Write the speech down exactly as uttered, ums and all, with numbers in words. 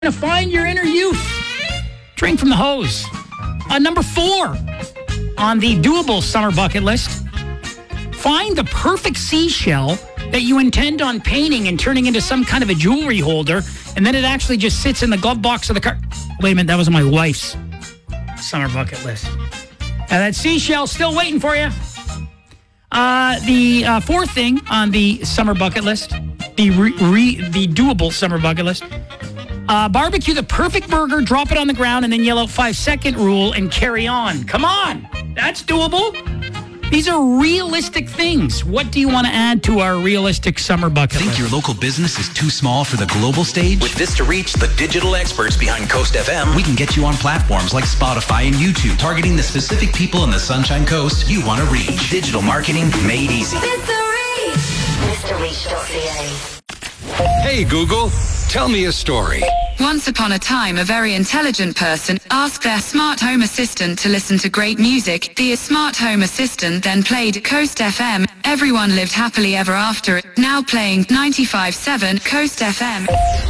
to find your inner youth. Drink from the hose. Uh, number four on the doable summer bucket list. Find the perfect seashell that you intend on painting and turning into some kind of a jewelry holder, and then it actually just sits in the glove box of the car. Wait a minute, that was my wife's summer bucket list. Uh, that seashell's still waiting for you. Uh, the uh, fourth thing on the summer bucket list, the re, re, the doable summer bucket list, uh, barbecue the perfect burger, drop it on the ground, and then yell out five-second rule and carry on. Come on, that's doable. These are realistic things. What do you want to add to our realistic summer bucket Think list? your local business is too small for the global stage? With Vista Reach, the digital experts behind Coast F M, we can get you on platforms like Spotify and YouTube, targeting the specific people in the Sunshine Coast you want to reach. Digital marketing made easy. Vista Reach. Vista Reach dot C A. Hey, Google, tell me a story. Once upon a time, a very intelligent person asked their smart home assistant to listen to great music. The smart home assistant then played Coast F M. Everyone lived happily ever after. Now playing ninety-five point seven Coast F M.